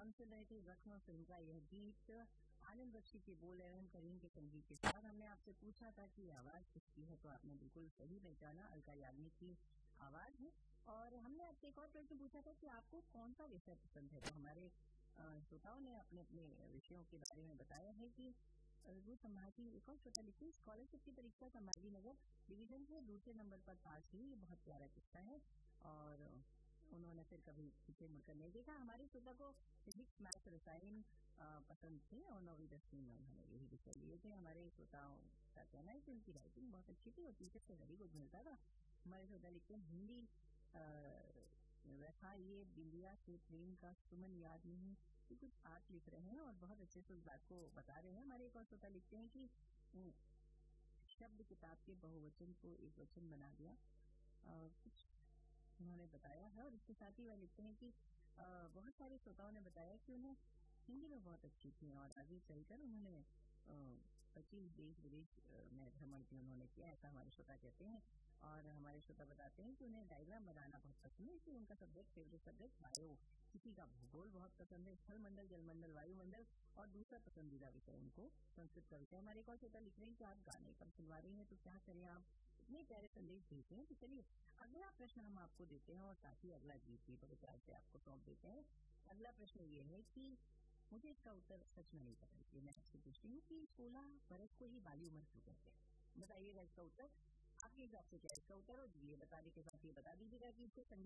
हम सुन रहे थे जख्म फिल्म का यह गीत, आनंद बख्शी के बोल एवं करीम के संगीत के साथ। हमने आपसे पूछा था कि आवाज किसकी है, तो आपने बिल्कुल सही पहचाना, अलका याग्निक की आवाज है। और हमने आपसे एक और प्रश्न पूछा था कि आपको कौन सा विषय पसंद है, तो हमारे श्रोताओं ने अपने अपने विषयों के बारे में बताया है कि वो संभाजी एक और श्रोता लिखी, स्कॉलरशिप की परीक्षा संभाजी नगर डिवीजन से दूसरे नंबर पर पास हुई। ये बहुत प्यारा किस्सा है और उन्होंने फिर कभी पीछे मुड़कर नहीं देखा। हमारे श्रोता को फिजिक्स मैथ रसायन पसंद थे और 9वीं 10वीं में उन्होंने यही विषय लिए थे। हमारे श्रोताओं का कहना है कि उनकी राइटिंग बहुत अच्छी थी और टीचर से वेरी गुड मिलता था। हमारे श्रोता लिखते हैं हिंदी रखा ये बिंदिया से प्रेम का सुमन याद नहीं, कि कुछ आप लिख रहे हैं और बहुत अच्छे से उस बात को बता रहे हैं। हमारे एक और श्रोता लिखते हैं कि शब्द किताब के बहुवचन को एक वचन बना दिया, कुछ उन्होंने बताया है। और इसके साथ ही वह लिखते हैं कि बहुत सारे श्रोताओं ने बताया कि उन्हें हिंदी में बहुत अच्छी थी और आगे चलकर उन्होंने 25 देश विदेश में भ्रमण भी उन्होंने किया, ऐसा हमारे श्रोता कहते हैं। और हमारे श्रोता बताते हैं कि उन्हें डायग्राम बनाना बहुत पसंद है, कि उनका सब्जेक्ट फेवरेट सब्जेक्ट बायो, किसी का भूगोल बहुत पसंद है, स्थल मंडल, जलमंडल, वायुमंडल, और दूसरा पसंदीदा विषय उनको संस्कृत का विषय। हमारे एक और श्रोता लिख रहे हैं कि आप गाने कब सुनवा रही हैं, तो क्या करें, आप इतने प्यारे संदेश भेजते हैं। तो चलिए अगला प्रश्न हम आपको देते हैं और साथ ही अगला गीत भी बड़े प्यार से आपको सौंप देते हैं। अगला प्रश्न ये है कि मुझे इसका उत्तर सच में नहीं पता, इसलिए मैं आपसे पूछती हूँ कि 16 बरस को ही बाली उम्र क्यों कहते हैं? बताइएगा इसका उत्तर, आपके हिसाब से क्या है इसका उत्तर? और ये बताने के साथ ये बता दीजिएगा कि इसके